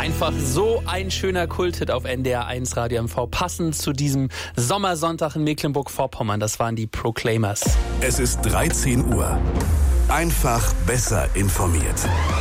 Einfach so ein schöner Kulthit auf NDR 1 Radio MV, passend zu diesem Sommersonntag in Mecklenburg-Vorpommern. Das waren die Proclaimers. Es ist 13 Uhr. Einfach besser informiert.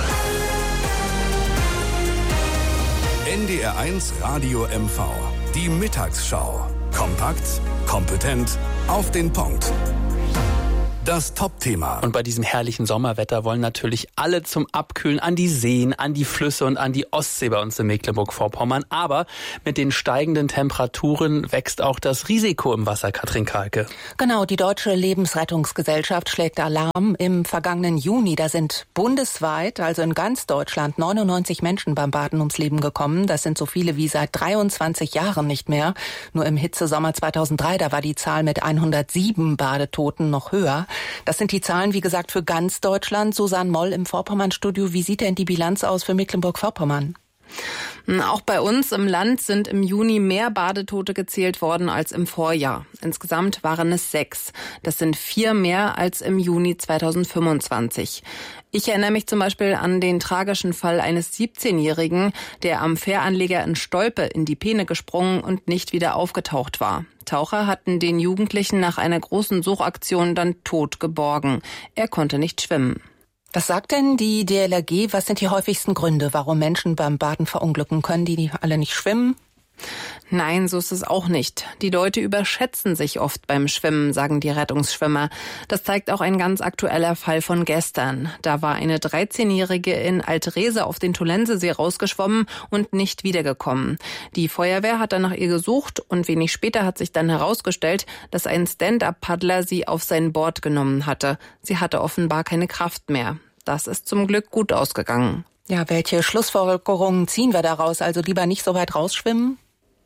NDR 1 Radio MV. Die Mittagsschau. Kompakt, kompetent, auf den Punkt. Das Top-Thema. Und bei diesem herrlichen Sommerwetter wollen natürlich alle zum Abkühlen an die Seen, an die Flüsse und an die Ostsee bei uns in Mecklenburg-Vorpommern. Aber mit den steigenden Temperaturen wächst auch das Risiko im Wasser, Katrin Kahlke. Genau, die Deutsche Lebensrettungsgesellschaft schlägt Alarm. Im vergangenen Juni, da sind bundesweit, also in ganz Deutschland, 99 Menschen beim Baden ums Leben gekommen. Das sind so viele wie seit 23 Jahren nicht mehr. Nur im Hitzesommer 2003, da war die Zahl mit 107 Badetoten noch höher. Das sind die Zahlen, wie gesagt, für ganz Deutschland. Susanne Moll im Vorpommern-Studio. Wie sieht denn die Bilanz aus für Mecklenburg-Vorpommern? Auch bei uns im Land sind im Juni mehr Badetote gezählt worden als im Vorjahr. Insgesamt waren es 6. Das sind 4 mehr als im Juni 2025. Ich erinnere mich zum Beispiel an den tragischen Fall eines 17-Jährigen, der am Fähranleger in Stolpe in die Peene gesprungen und nicht wieder aufgetaucht war. Taucher hatten den Jugendlichen nach einer großen Suchaktion dann tot geborgen. Er konnte nicht schwimmen. Was sagt denn die DLRG? Was sind die häufigsten Gründe, warum Menschen beim Baden verunglücken? Können die alle nicht schwimmen? Nein, so ist es auch nicht. Die Leute überschätzen sich oft beim Schwimmen, sagen die Rettungsschwimmer. Das zeigt auch ein ganz aktueller Fall von gestern. Da war eine 13-Jährige in Altrese auf den Tollensesee rausgeschwommen und nicht wiedergekommen. Die Feuerwehr hat dann nach ihr gesucht und wenig später hat sich dann herausgestellt, dass ein Stand-up-Paddler sie auf sein Board genommen hatte. Sie hatte offenbar keine Kraft mehr. Das ist zum Glück gut ausgegangen. Ja, welche Schlussfolgerungen ziehen wir daraus? Also lieber nicht so weit rausschwimmen?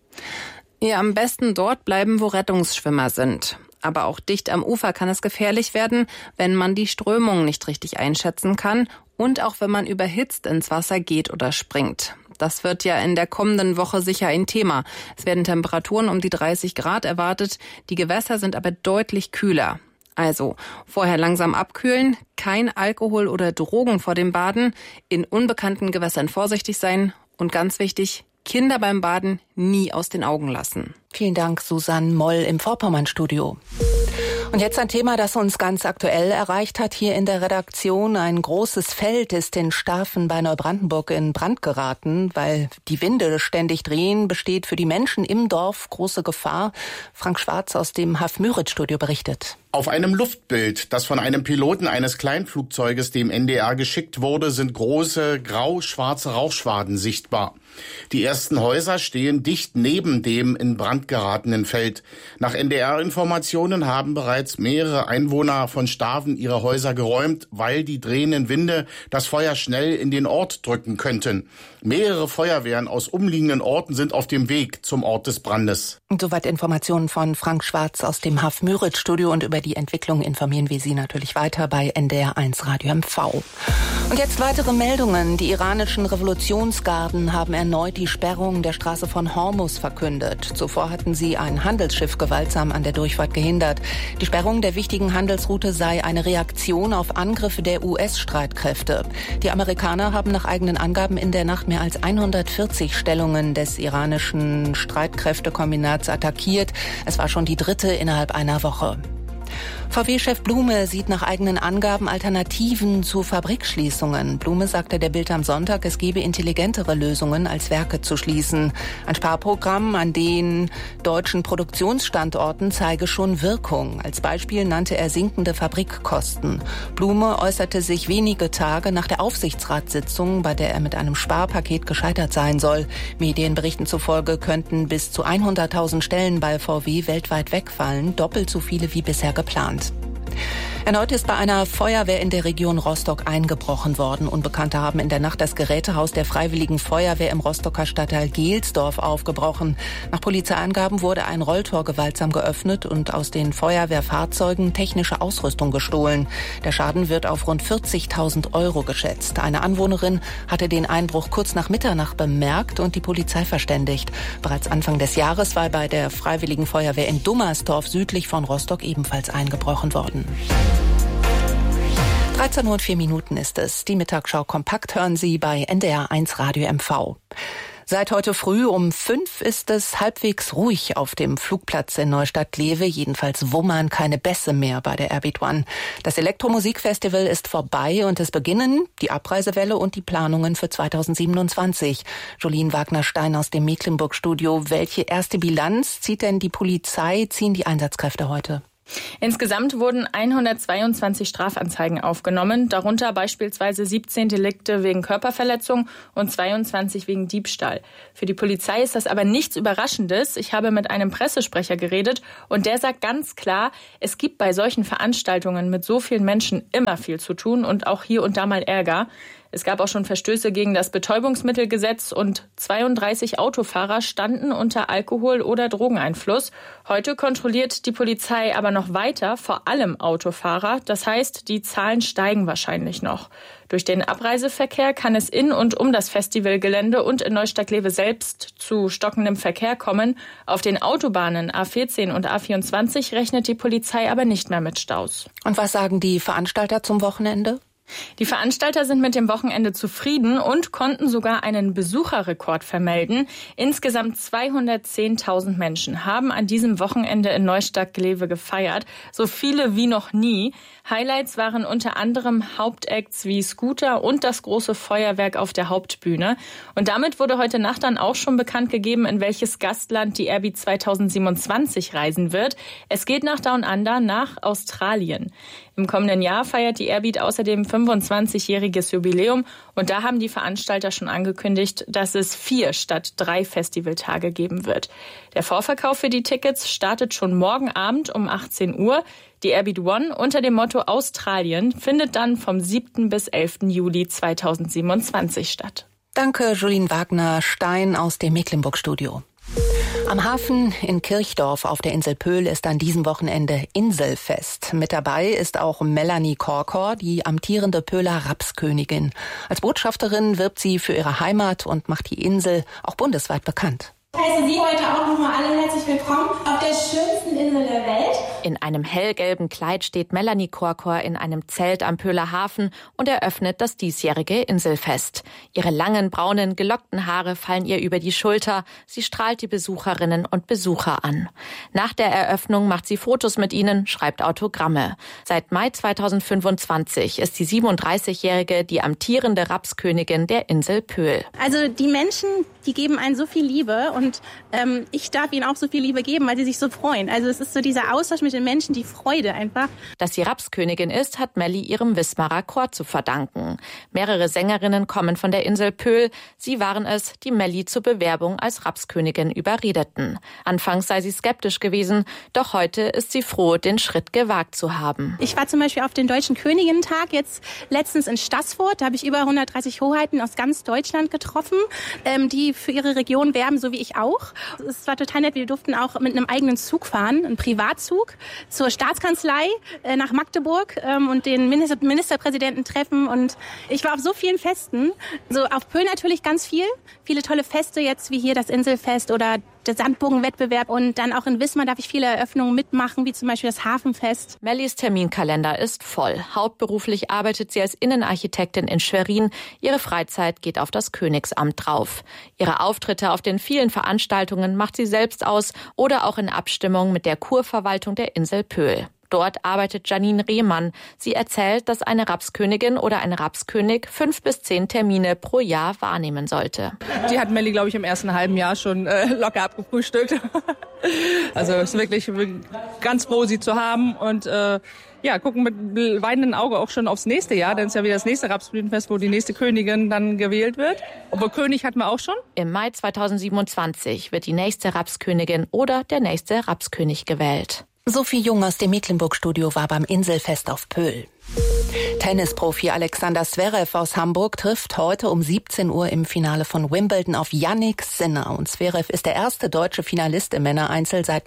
Ja, am besten dort bleiben, wo Rettungsschwimmer sind. Aber auch dicht am Ufer kann es gefährlich werden, wenn man die Strömung nicht richtig einschätzen kann und auch wenn man überhitzt ins Wasser geht oder springt. Das wird ja in der kommenden Woche sicher ein Thema. Es werden Temperaturen um die 30 Grad erwartet, die Gewässer sind aber deutlich kühler. Also vorher langsam abkühlen, kein Alkohol oder Drogen vor dem Baden, in unbekannten Gewässern vorsichtig sein und ganz wichtig, Kinder beim Baden nie aus den Augen lassen. Vielen Dank, Susanne Moll im Vorpommern-Studio. Und jetzt ein Thema, das uns ganz aktuell erreicht hat hier in der Redaktion. Ein großes Feld ist in Stafen bei Neubrandenburg in Brand geraten. Weil die Winde ständig drehen, besteht für die Menschen im Dorf große Gefahr. Frank Schwarz aus dem Haf-Müritz-Studio berichtet. Auf einem Luftbild, das von einem Piloten eines Kleinflugzeuges dem NDR geschickt wurde, sind große grau-schwarze Rauchschwaden sichtbar. Die ersten Häuser stehen dicht neben dem in Brand geratenen Feld. Nach NDR-Informationen haben bereits mehrere Einwohner von Staven ihre Häuser geräumt, weil die drehenden Winde das Feuer schnell in den Ort drücken könnten. Mehrere Feuerwehren aus umliegenden Orten sind auf dem Weg zum Ort des Brandes. Und soweit Informationen von Frank Schwarz aus dem Haf-Müritz-Studio. Und über die Entwicklung informieren wir Sie natürlich weiter bei NDR 1 Radio MV. Und jetzt weitere Meldungen. Die iranischen Revolutionsgarden haben erneut die Sperrung der Straße von Hormuz verkündet. Zuvor hatten sie ein Handelsschiff gewaltsam an der Durchfahrt gehindert. Die Sperrung der wichtigen Handelsroute sei eine Reaktion auf Angriffe der US-Streitkräfte. Die Amerikaner haben nach eigenen Angaben in der Nacht mehr als 140 Stellungen des iranischen Streitkräftekombinats attackiert. Es war schon die 3. innerhalb einer Woche. VW-Chef Blume sieht nach eigenen Angaben Alternativen zu Fabrikschließungen. Blume sagte der Bild am Sonntag, es gebe intelligentere Lösungen, als Werke zu schließen. Ein Sparprogramm an den deutschen Produktionsstandorten zeige schon Wirkung. Als Beispiel nannte er sinkende Fabrikkosten. Blume äußerte sich wenige Tage nach der Aufsichtsratssitzung, bei der er mit einem Sparpaket gescheitert sein soll. Medienberichten zufolge könnten bis zu 100.000 Stellen bei VW weltweit wegfallen, doppelt so viele wie bisher geplant. Erneut ist bei einer Feuerwehr in der Region Rostock eingebrochen worden. Unbekannte haben in der Nacht das Gerätehaus der Freiwilligen Feuerwehr im Rostocker Stadtteil Gelsdorf aufgebrochen. Nach Polizeiangaben wurde ein Rolltor gewaltsam geöffnet und aus den Feuerwehrfahrzeugen technische Ausrüstung gestohlen. Der Schaden wird auf rund 40.000 € geschätzt. Eine Anwohnerin hatte den Einbruch kurz nach Mitternacht bemerkt und die Polizei verständigt. Bereits Anfang des Jahres war bei der Freiwilligen Feuerwehr in Dummersdorf südlich von Rostock ebenfalls eingebrochen worden. 13:04 ist es. Die Mittagsschau kompakt hören Sie bei NDR1 Radio MV. Seit heute früh um 5 ist es halbwegs ruhig auf dem Flugplatz in Neustadt-Glewe. Jedenfalls wummern keine Bässe mehr bei der Airbeat One. Das Elektromusikfestival ist vorbei und es beginnen die Abreisewelle und die Planungen für 2027. Jolien Wagner-Stein aus dem Mecklenburg-Studio. Welche erste Bilanz zieht denn die Polizei, ziehen die Einsatzkräfte heute? Insgesamt wurden 122 Strafanzeigen aufgenommen, darunter beispielsweise 17 Delikte wegen Körperverletzung und 22 wegen Diebstahl. Für die Polizei ist das aber nichts Überraschendes. Ich habe mit einem Pressesprecher geredet und der sagt ganz klar, es gibt bei solchen Veranstaltungen mit so vielen Menschen immer viel zu tun und auch hier und da mal Ärger. Es gab auch schon Verstöße gegen das Betäubungsmittelgesetz und 32 Autofahrer standen unter Alkohol- oder Drogeneinfluss. Heute kontrolliert die Polizei aber noch weiter, vor allem Autofahrer. Das heißt, die Zahlen steigen wahrscheinlich noch. Durch den Abreiseverkehr kann es in und um das Festivalgelände und in Neustadt-Glewe selbst zu stockendem Verkehr kommen. Auf den Autobahnen A14 und A24 rechnet die Polizei aber nicht mehr mit Staus. Und was sagen die Veranstalter zum Wochenende? Die Veranstalter sind mit dem Wochenende zufrieden und konnten sogar einen Besucherrekord vermelden. Insgesamt 210.000 Menschen haben an diesem Wochenende in Neustadt-Glewe gefeiert. So viele wie noch nie. Highlights waren unter anderem Hauptacts wie Scooter und das große Feuerwerk auf der Hauptbühne. Und damit wurde heute Nacht dann auch schon bekannt gegeben, in welches Gastland die Airbeat 2027 reisen wird. Es geht nach Down Under, nach Australien. Im kommenden Jahr feiert die Airbeat außerdem 25-jähriges Jubiläum und da haben die Veranstalter schon angekündigt, dass es 4 statt 3 Festivaltage geben wird. Der Vorverkauf für die Tickets startet schon morgen Abend um 18 Uhr. Die Airbeat One unter dem Motto Australien findet dann vom 7. bis 11. Juli 2027 statt. Danke, Jolien Wagner-Stein aus dem Mecklenburg-Studio. Am Hafen in Kirchdorf auf der Insel Pöhl ist an diesem Wochenende Inselfest. Mit dabei ist auch Melanie Korkor, die amtierende Pöhler Rapskönigin. Als Botschafterin wirbt sie für ihre Heimat und macht die Insel auch bundesweit bekannt. Ich heiße Sie heute auch nochmal alle herzlich willkommen auf der schönsten Insel der Welt. In einem hellgelben Kleid steht Melanie Korkor in einem Zelt am Pöhler Hafen und eröffnet das diesjährige Inselfest. Ihre langen, braunen, gelockten Haare fallen ihr über die Schulter. Sie strahlt die Besucherinnen und Besucher an. Nach der Eröffnung macht sie Fotos mit ihnen, schreibt Autogramme. Seit Mai 2025 ist die 37-Jährige die amtierende Rapskönigin der Insel Pöhl. Also die Menschen, die geben einen so viel Liebe und ich darf ihnen auch so viel Liebe geben, weil sie sich so freuen. Also es ist so dieser Austausch mit den Menschen, die Freude einfach. Dass sie Rapskönigin ist, hat Melli ihrem Wismarer Chor zu verdanken. Mehrere Sängerinnen kommen von der Insel Pöhl. Sie waren es, die Melli zur Bewerbung als Rapskönigin überredeten. Anfangs sei sie skeptisch gewesen, doch heute ist sie froh, den Schritt gewagt zu haben. Ich war zum Beispiel auf den Deutschen Königinnentag jetzt letztens in Stassfurt. Da habe ich über 130 Hoheiten aus ganz Deutschland getroffen, die für ihre Region werben, so wie ich auch. Es war total nett. Wir durften auch mit einem eigenen Zug fahren, einen Privatzug, zur Staatskanzlei nach Magdeburg und den Ministerpräsidenten treffen. Und ich war auf so vielen Festen. So auf Pöhl natürlich ganz viele tolle Feste jetzt, wie hier das Inselfest oder der Sandbogenwettbewerb. Und dann auch in Wismar darf ich viele Eröffnungen mitmachen, wie zum Beispiel das Hafenfest. Mellis Terminkalender ist voll. Hauptberuflich arbeitet sie als Innenarchitektin in Schwerin. Ihre Freizeit geht auf das Königsamt drauf. Ihre Auftritte auf den vielen Veranstaltungen macht sie selbst aus oder auch in Abstimmung mit der Kurverwaltung der Insel Pöhl. Dort arbeitet Janine Rehmann. Sie erzählt, dass eine Rapskönigin oder ein Rapskönig 5 bis 10 Termine pro Jahr wahrnehmen sollte. Die hat Melli, glaube ich, im ersten halben Jahr schon locker abgefrühstückt. Also ist wirklich ganz froh, sie zu haben und gucken mit weinendem Auge auch schon aufs nächste Jahr, denn es ist ja wieder das nächste Rapsblütenfest, wo die nächste Königin dann gewählt wird. Obwohl König hatten wir auch schon. Im Mai 2027 wird die nächste Rapskönigin oder der nächste Rapskönig gewählt. Sophie Jung aus dem Mecklenburg-Studio war beim Inselfest auf Pöhl. Tennisprofi Alexander Zverev aus Hamburg trifft heute um 17 Uhr im Finale von Wimbledon auf Jannik Sinner. Und Zverev ist der erste deutsche Finalist im Männereinzel seit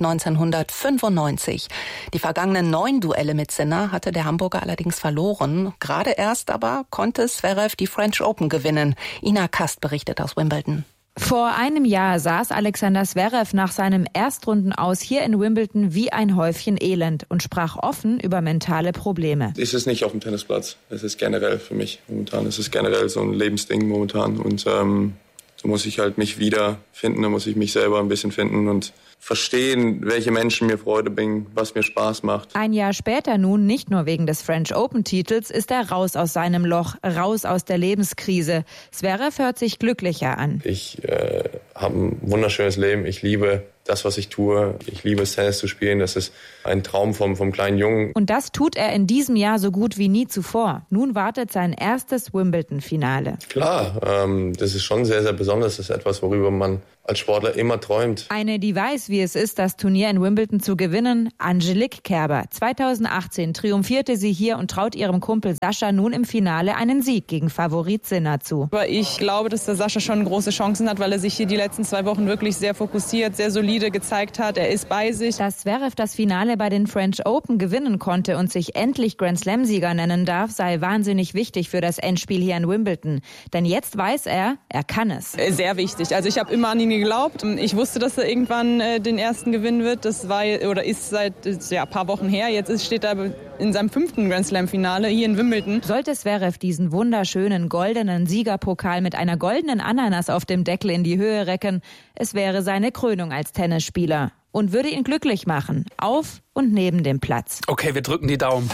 1995. Die vergangenen 9 Duelle mit Sinner hatte der Hamburger allerdings verloren. Gerade erst aber konnte Zverev die French Open gewinnen. Ina Kast berichtet aus Wimbledon. Vor einem Jahr saß Alexander Zverev nach seinem Erstrundenaus hier in Wimbledon wie ein Häufchen Elend und sprach offen über mentale Probleme. Es ist nicht auf dem Tennisplatz, es ist generell für mich momentan. Es ist generell so ein Lebensding momentan und da muss ich halt mich wiederfinden, da muss ich mich selber ein bisschen finden und verstehen, welche Menschen mir Freude bringen, was mir Spaß macht. Ein Jahr später nun, nicht nur wegen des French Open-Titels, ist er raus aus seinem Loch, raus aus der Lebenskrise. Zverev hört sich glücklicher an. Ich habe ein wunderschönes Leben, ich liebe das, was ich tue. Ich liebe es, Tennis zu spielen. Das ist ein Traum vom kleinen Jungen. Und das tut er in diesem Jahr so gut wie nie zuvor. Nun wartet sein erstes Wimbledon-Finale. Klar, das ist schon sehr, sehr besonders. Das ist etwas, worüber man als Sportler immer träumt. Eine, die weiß, wie es ist, das Turnier in Wimbledon zu gewinnen, Angelique Kerber. 2018 triumphierte sie hier und traut ihrem Kumpel Sascha nun im Finale einen Sieg gegen Favorit Sinner zu. Aber ich glaube, dass der Sascha schon große Chancen hat, weil er sich hier die letzten 2 Wochen wirklich sehr fokussiert, sehr solide gezeigt hat. Er ist bei sich. Dass Zverev das Finale bei den French Open gewinnen konnte und sich endlich Grand Slam-Sieger nennen darf, sei wahnsinnig wichtig für das Endspiel hier in Wimbledon. Denn jetzt weiß er kann es. Sehr wichtig. Also ich habe immer an ihn geglaubt. Ich wusste, dass er irgendwann den ersten gewinnen wird. Das war oder ist seit ein paar Wochen her. Jetzt steht er in seinem 5. Grand Slam-Finale hier in Wimbledon. Sollte Zverev diesen wunderschönen goldenen Siegerpokal mit einer goldenen Ananas auf dem Deckel in die Höhe recken, es wäre seine Krönung als Tennisspieler und würde ihn glücklich machen, auf und neben dem Platz. Okay, wir drücken die Daumen.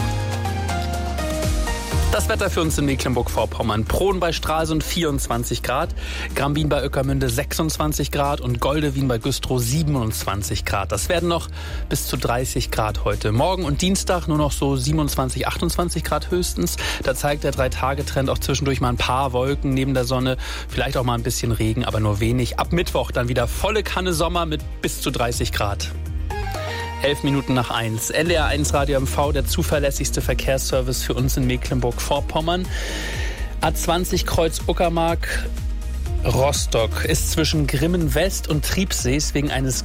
Das Wetter für uns in Mecklenburg-Vorpommern. Prohn bei Stralsund 24 Grad, Grambin bei Ueckermünde 26 Grad und Goldewin bei Güstrow 27 Grad. Das werden noch bis zu 30 Grad heute. Morgen und Dienstag nur noch so 27, 28 Grad höchstens. Da zeigt der 3-Tage-Trend auch zwischendurch mal ein paar Wolken neben der Sonne. Vielleicht auch mal ein bisschen Regen, aber nur wenig. Ab Mittwoch dann wieder volle Kanne Sommer mit bis zu 30 Grad. 11 Minuten nach 1. NDR 1 Radio MV, der zuverlässigste Verkehrsservice für uns in Mecklenburg-Vorpommern. A20 Kreuz Uckermark Rostock ist zwischen Grimmen West und Triebsees wegen eines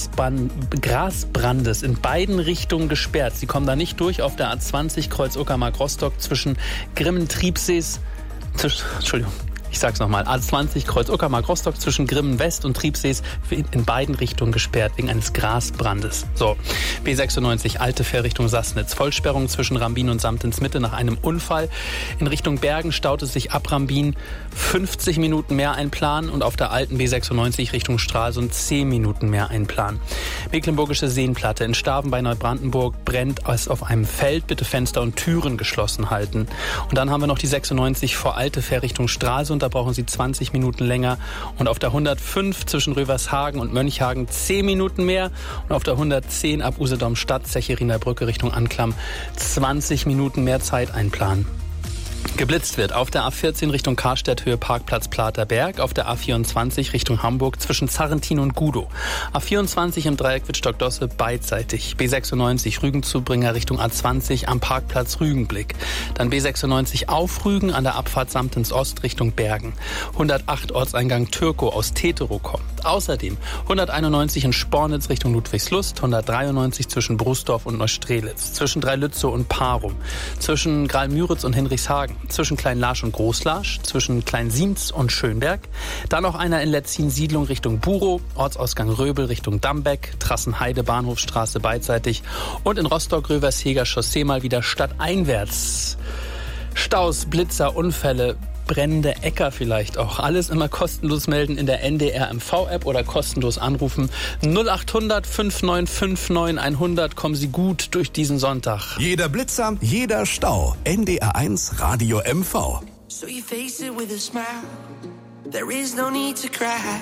Grasbrandes in beiden Richtungen gesperrt. Sie kommen da nicht durch auf der A20 Kreuz Uckermark Rostock zwischen Grimmen Triebsees. Entschuldigung. Ich sag's nochmal, A20 Kreuz Uckermark Rostock zwischen Grimmen West und Triebsees in beiden Richtungen gesperrt wegen eines Grasbrandes. So, B96 Alte Fähr Richtung Sassnitz. Vollsperrung zwischen Rambin und Samtensmitte nach einem Unfall. In Richtung Bergen staut es sich ab Rambin 50 Minuten mehr einplanen und auf der alten B96 Richtung Stralsund 10 Minuten mehr einplanen. Mecklenburgische Seenplatte in Staven bei Neubrandenburg brennt es auf einem Feld. Bitte Fenster und Türen geschlossen halten. Und dann haben wir noch die 96 vor Alte Fähr Richtung Stralsund. Da brauchen Sie 20 Minuten länger. Und auf der 105 zwischen Rövershagen und Mönchhagen 10 Minuten mehr. Und auf der 110 ab Usedom Stadt, Zechiriner Brücke Richtung Anklam 20 Minuten mehr Zeit einplanen. Geblitzt wird auf der A14 Richtung Karstädt Höhe Parkplatz Platerberg, auf der A24 Richtung Hamburg zwischen Zarrentin und Gudow. A24 im Dreieck Wittstock-Dosse beidseitig. B96 Rügenzubringer Richtung A20 am Parkplatz Rügenblick. Dann B96 auf Rügen an der Abfahrt Samtens Ost Richtung Bergen. 108 Ortseingang Türkow aus Teterow kommt. Außerdem 191 in Spornitz Richtung Ludwigslust, 193 zwischen Brusdorf und Neustrelitz, zwischen Dreilützow und Parum, zwischen Graal-Müritz und Hinrichshagen, zwischen Klein-Larsch und Groß-Larsch, zwischen Klein-Siemz und Schönberg. Dann noch einer in Letzin-Siedlung Richtung Burow, Ortsausgang Röbel Richtung Dambeck, Trassenheide, Bahnhofstraße beidseitig und in Rostock-Röversheger Chaussee mal wieder stadteinwärts. Staus, Blitzer, Unfälle, brennende Äcker vielleicht auch. Alles immer kostenlos melden in der NDR MV-App oder kostenlos anrufen. 0800 5959 100. Kommen Sie gut durch diesen Sonntag. Jeder Blitzer, jeder Stau. NDR 1 Radio MV. So you face it with a smile. There is no need to cry.